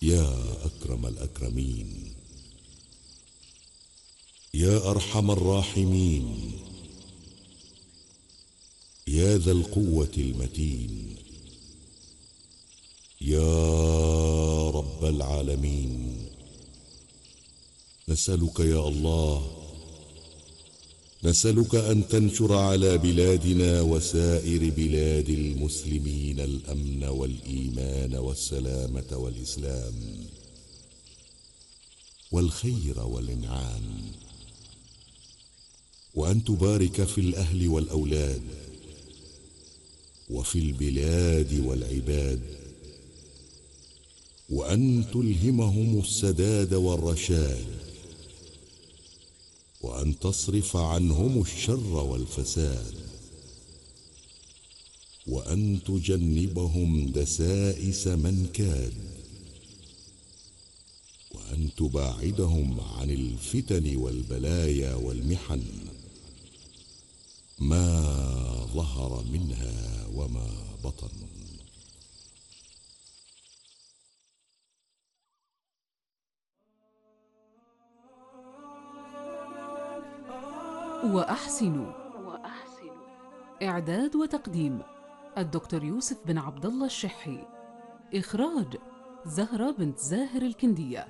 يا أكرم الأكرمين، يا أرحم الراحمين، يا ذا القوة المتين، يا رب العالمين، نسألك يا الله، نسألك أن تنشر على بلادنا وسائر بلاد المسلمين الأمن والإيمان والسلامة والإسلام والخير والإنعام، وأن تبارك في الأهل والأولاد وفي البلاد والعباد، وأن تلهمهم السداد والرشاد، وأن تصرف عنهم الشر والفساد، وأن تجنبهم دسائس من كاد، وأن تباعدهم عن الفتن والبلايا والمحن ما ظهر منها وما بطن. وأحسن. إعداد وتقديم الدكتور يوسف بن عبد الله الشحي. إخراج زهرة بنت زاهر الكندية.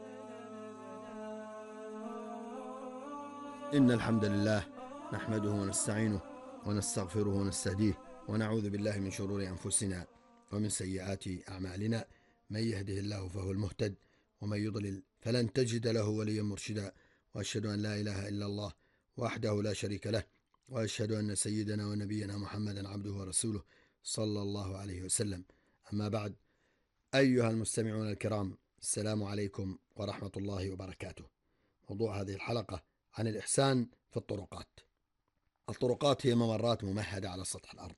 إن الحمد لله نحمده ونستعينه ونستغفره ونستهديه، ونعوذ بالله من شرور أنفسنا ومن سيئات أعمالنا. من يهده الله فهو المهتد، ومن يضلل فلن تجد له وليا مرشدا. وأشهد أن لا إله إلا الله وحده لا شريك له، وأشهد أن سيدنا ونبينا محمدا عبده ورسوله صلى الله عليه وسلم. أما بعد، أيها المستمعون الكرام، السلام عليكم ورحمة الله وبركاته. موضوع هذه الحلقة عن الإحسان في الطرقات. الطرقات هي ممرات ممهدة على سطح الأرض،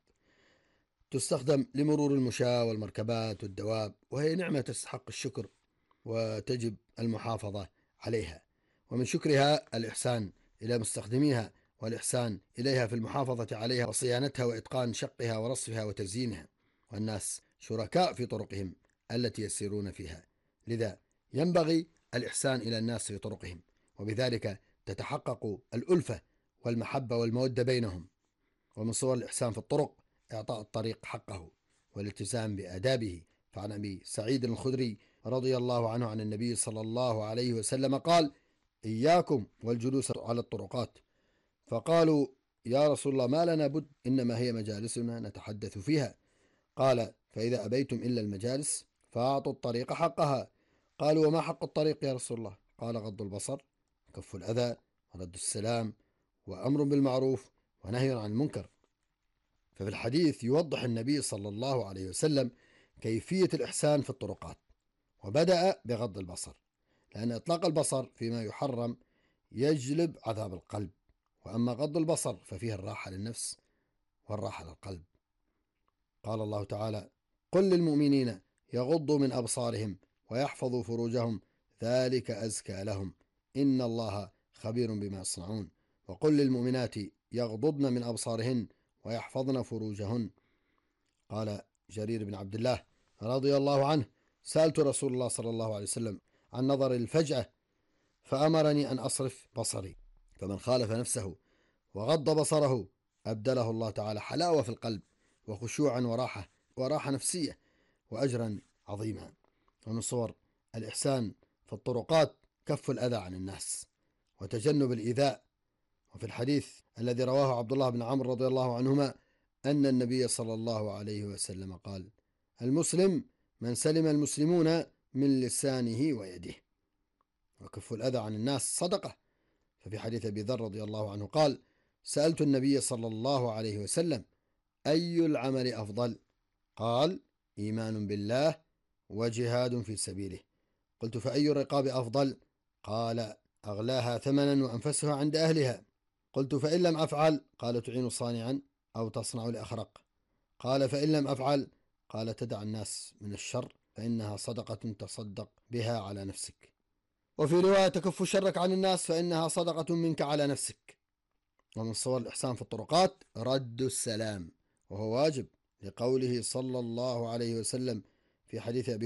تستخدم لمرور المشاة والمركبات والدواب، وهي نعمة تستحق الشكر وتجب المحافظة عليها. ومن شكرها الإحسان إلى مستخدميها، والإحسان إليها في المحافظة عليها وصيانتها وإتقان شقها ورصفها وتزيينها. والناس شركاء في طرقهم التي يسيرون فيها، لذا ينبغي الإحسان إلى الناس في طرقهم، وبذلك تتحقق الألفة والمحبة والمودة بينهم. ومن صور الإحسان في الطرق إعطاء الطريق حقه والالتزام بآدابه. فعن أبي سعيد الخدري رضي الله عنه عن النبي صلى الله عليه وسلم قال: إياكم والجلوس على الطرقات. فقالوا: يا رسول الله، ما لنا بد، إنما هي مجالسنا نتحدث فيها. قال: فإذا أبيتم إلا المجالس فأعطوا الطريق حقها. قالوا: وما حق الطريق يا رسول الله؟ قال: غض البصر، كف الأذى، ورد السلام، وأمر بالمعروف، ونهي عن المنكر. ففي الحديث يوضح النبي صلى الله عليه وسلم كيفية الإحسان في الطرقات، وبدأ بغض البصر، لأن إطلاق البصر فيما يحرم يجلب عذاب القلب، وأما غض البصر ففيه الراحة للنفس والراحة للقلب. قال الله تعالى: قل للمؤمنين يغضوا من أبصارهم ويحفظوا فروجهم ذلك أزكى لهم إن الله خبير بما يصنعون. وقل للمؤمنات يغضضن من أبصارهن ويحفظن فروجهن. قال جرير بن عبد الله رضي الله عنه: سألت رسول الله صلى الله عليه وسلم عن نظر الفجأة، فأمرني أن أصرف بصري، فمن خالف نفسه وغض بصره أبدله الله تعالى حلاوة في القلب وخشوعا وراحة نفسية وأجرا عظيما. ومن صور الإحسان في الطرقات كف الأذى عن الناس وتجنب الإيذاء. وفي الحديث الذي رواه عبد الله بن عمرو رضي الله عنهما أن النبي صلى الله عليه وسلم قال: المسلم من سلم المسلمون من لسانه ويده. وكف الأذى عن الناس صدقة. ففي حديث أبي ذر رضي الله عنه قال: سألت النبي صلى الله عليه وسلم: أي العمل أفضل؟ قال: إيمان بالله وجهاد في سبيله. قلت: فأي الرقاب أفضل؟ قال: أغلاها ثمنا وأنفسها عند أهلها. قلت: فإن لم أفعل؟ قال: تعين صانعا أو تصنع لأخرق. قال: فإن لم أفعل؟ قال: تدع الناس من الشر فإنها صدقة تصدق بها على نفسك. وفي رواية: تكف شرك عن الناس فإنها صدقة منك على نفسك. ومن صور الإحسان في الطرقات رد السلام، وهو واجب، لقوله صلى الله عليه وسلم في حديث أبي